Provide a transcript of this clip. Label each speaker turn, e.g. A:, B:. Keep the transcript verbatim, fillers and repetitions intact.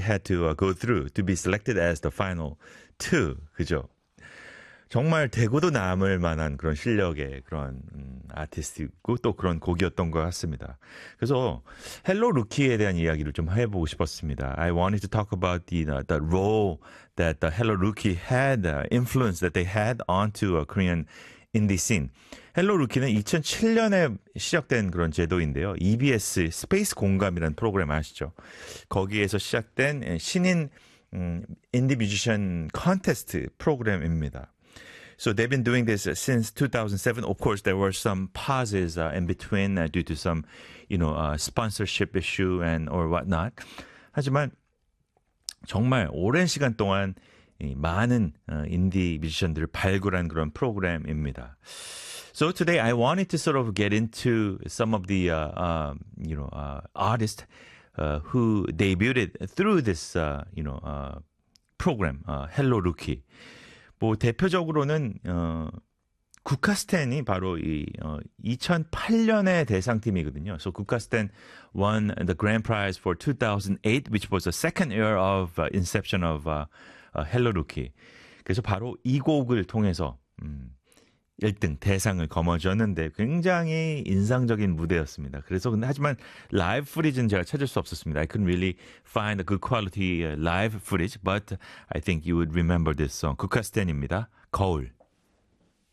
A: had to uh, go through to be selected as the final two. 그죠? 정말 대고도 남을 만한 그런 실력의 그런 음, 아티스트고 또 그런 곡이었던 것 같습니다. 그래서 헬로 루키에 대한 이야기를 좀 해보고 싶었습니다. I wanted to talk about the uh, the role that the Hello Rookie had, uh, influence that they had onto a Korean indie scene. 헬로 루키는 이천칠 년에 시작된 그런 제도인데요. 이비에스 스페이스 공감이라는 프로그램 아시죠? 거기에서 시작된 신인 음, 인디 뮤지션 컨테스트 프로그램입니다. So they've been doing this since two thousand seven. Of course, there were some pauses uh, in between uh, due to some, you know, uh, sponsorship issue and or whatnot. 하지만 정말 오랜 시간 동안 이 많은 uh, 인디 뮤지션들을 발굴한 그런 프로그램입니다. So today I wanted to sort of get into some of the, uh, uh, you know, uh, artists uh, who debuted through this, uh, you know, uh, program, uh, Hello Rookie. 뭐 대표적으로는 어, 국카스텐이 바로 이 어, 이천팔 년의 대상팀이거든요. So 국카스텐 won the grand prize for two thousand eight, which was the second year of uh, inception of uh, uh, Hello Rookie. 그래서 바로 이 곡을 통해서 음, 일 등 대상을 거머쥐었는데 굉장히 인상적인 무대였습니다. 그래서 근데 하지만 라이브 footage는 제가 찾을 수 없었습니다. I couldn't really find a good quality live footage, but I think you would remember this song. 국카스텐입니다. 거울.